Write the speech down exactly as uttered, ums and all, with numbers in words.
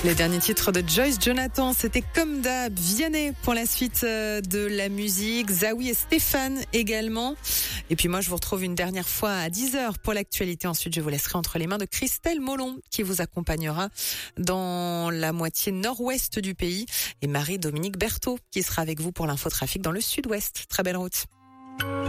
Les derniers titres de Joyce Jonathan, c'était comme d'hab, Vianney pour la suite de la musique, Zawi et Stéphane également. Et puis moi, je vous retrouve une dernière fois à dix heures pour l'actualité. Ensuite, je vous laisserai entre les mains de Christelle Molon qui vous accompagnera dans la moitié nord-ouest du pays et Marie-Dominique Berthaud qui sera avec vous pour l'infotrafic dans le sud-ouest. Très belle route.